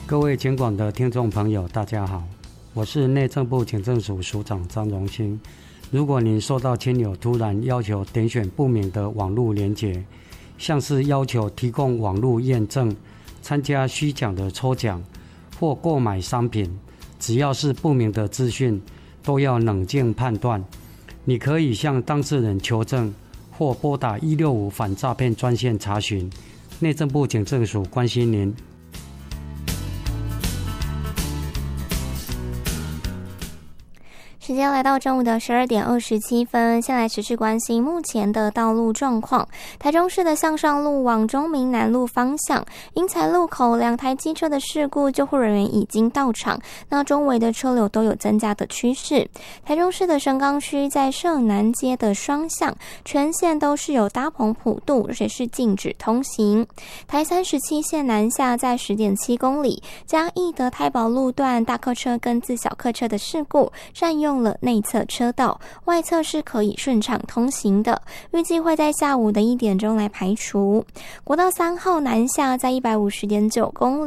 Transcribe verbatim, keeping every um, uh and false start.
各位警广的听众朋友，大家好，我是内政部警政署署长张荣兴。如果您收到亲友突然要求点选不明的网络连结，像是要求提供网络验证、参加虚假的抽奖或购买商品，只要是不明的资讯，都要冷静判断。你可以向当事人求证，或拨打一六五反诈骗专线查询。内政部警政署关心您。 时间来到中午的十二点二十七分，先来持续关心目前的道路状况。台中市的向上路往中民南路方向，英才路口两台机车的事故，救护人员已经到场，那周围的车流都有增加的趋势。台中市的神冈区在社南街的双向，全线都是有搭棚普渡，而且是禁止通行。台三十七线南下在 十点七公里，嘉义的太保路段大客车跟自小客车的事故，占用了内侧车道，外侧是可以顺畅通行的，预计会在下午的一点钟来排除。国道三号南下在 一百五十点九公里。